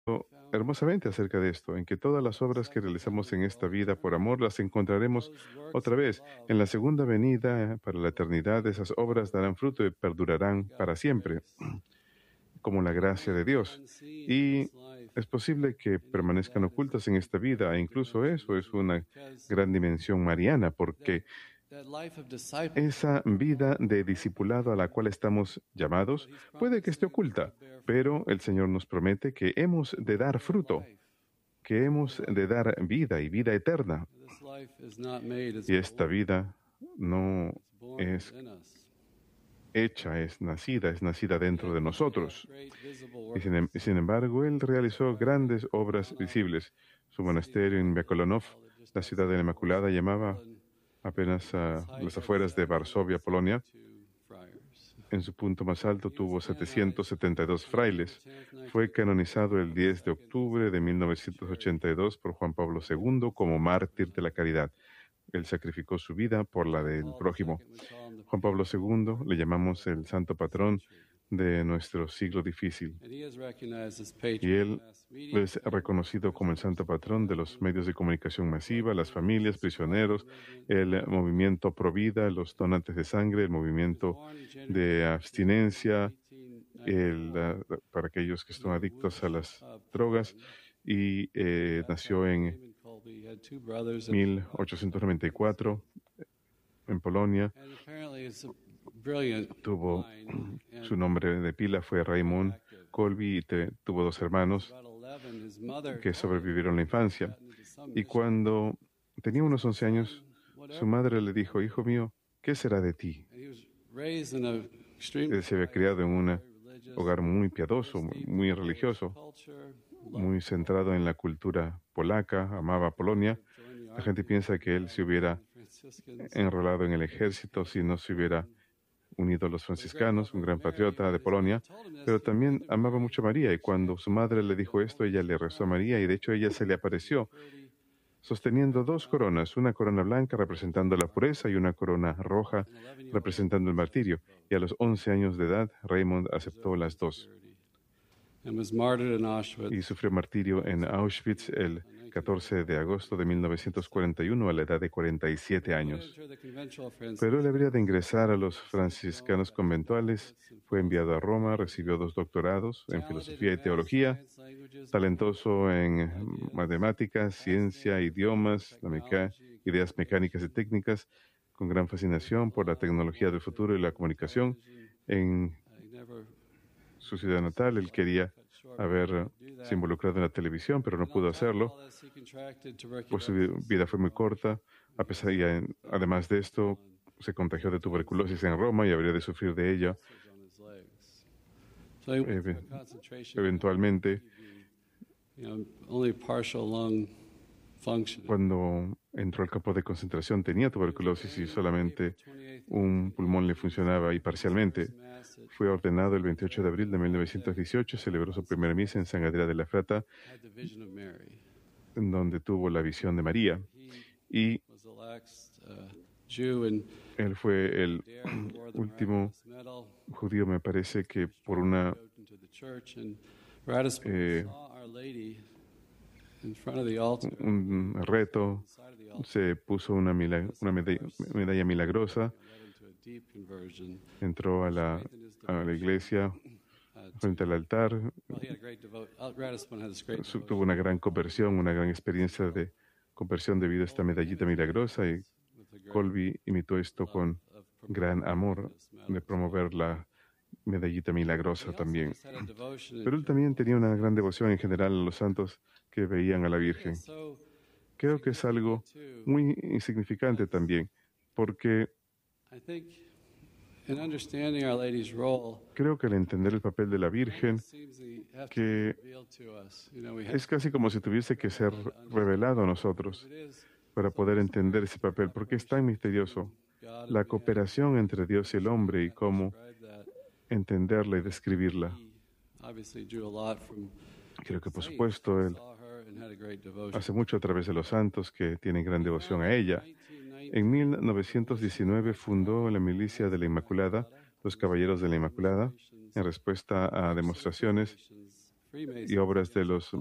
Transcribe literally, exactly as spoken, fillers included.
hermosamente acerca de esto, en que todas las obras que realizamos en esta vida por amor las encontraremos otra vez en la segunda venida para la eternidad. Esas obras darán fruto y perdurarán para siempre, como la gracia de Dios. Y es posible que permanezcan ocultas en esta vida, e incluso eso es una gran dimensión mariana, porque esa vida de discipulado a la cual estamos llamados puede que esté oculta, pero el Señor nos promete que hemos de dar fruto, que hemos de dar vida y vida eterna. Y esta vida no es hecha, es nacida, es nacida dentro de nosotros. Y sin, em- sin embargo, él realizó grandes obras visibles. Su monasterio en Mikolonov, la ciudad de la Inmaculada, llamaba apenas a las afueras de Varsovia, Polonia. En su punto más alto tuvo setecientos setenta y dos frailes. Fue canonizado el diez de octubre de mil novecientos ochenta y dos por Juan Pablo segundo como mártir de la caridad. Él sacrificó su vida por la del prójimo. Juan Pablo segundo le llamamos el santo patrón de nuestro siglo difícil. Y él es reconocido como el santo patrón de los medios de comunicación masiva, las familias, prisioneros, el movimiento pro vida, los donantes de sangre, el movimiento de abstinencia, el, uh, para aquellos que están adictos a las drogas, y eh, nació en mil ochocientos noventa y cuatro en Polonia. Tuvo su nombre de pila fue Raymond Colby y te, tuvo dos hermanos que sobrevivieron la infancia. Y cuando tenía unos once años, su madre le dijo: hijo mío, ¿qué será de ti? Él se había criado en un hogar muy piadoso, muy, muy religioso, muy centrado en la cultura polaca, amaba a Polonia. La gente piensa que él se hubiera enrolado en el ejército si no se hubiera unido a los franciscanos, un gran patriota de Polonia, pero también amaba mucho a María, y cuando su madre le dijo esto, ella le rezó a María, y de hecho ella se le apareció sosteniendo dos coronas, una corona blanca representando la pureza y una corona roja representando el martirio. Y a los once años de edad, Raymond aceptó las dos y sufrió martirio en Auschwitz el catorce de agosto de mil novecientos cuarenta y uno a la edad de cuarenta y siete años. Pero él habría de ingresar a los franciscanos conventuales, fue enviado a Roma, recibió dos doctorados en filosofía y teología, talentoso en matemáticas, ciencia, idiomas, la meca- ideas mecánicas y técnicas, con gran fascinación por la tecnología del futuro y la comunicación. En su ciudad natal, él quería haberse involucrado en la televisión, pero no pudo hacerlo, pues su vi- vida fue muy corta. A pesar y en- además de esto, se contagió de tuberculosis en Roma y habría de sufrir de ella. Eve- Eventualmente, cuando entró al campo de concentración, tenía tuberculosis y solamente un pulmón le funcionaba y parcialmente. Fue ordenado el veintiocho de abril de mil novecientos dieciocho, celebró su primera misa en San Adrià de la Frata, en donde tuvo la visión de María. Y él fue el último judío, me parece, que por una eh, un reto se puso una, mila- una medalla, medalla milagrosa, entró a la, a la iglesia frente al altar, su- tuvo una gran conversión, una gran experiencia de conversión debido a esta medallita milagrosa, y Colby imitó esto con gran amor de promover la medallita milagrosa también. Pero él también tenía una gran devoción en general a los santos que veían a la Virgen. Creo que es algo muy insignificante también, porque creo que al entender el papel de la Virgen, que es casi como si tuviese que ser revelado a nosotros para poder entender ese papel, porque es tan misterioso la cooperación entre Dios y el hombre y cómo entenderla y describirla. Creo que, por supuesto, él hace mucho a través de los santos que tienen gran devoción a ella. En mil novecientos diecinueve fundó la Milicia de la Inmaculada, los Caballeros de la Inmaculada, en respuesta a demostraciones y obras de los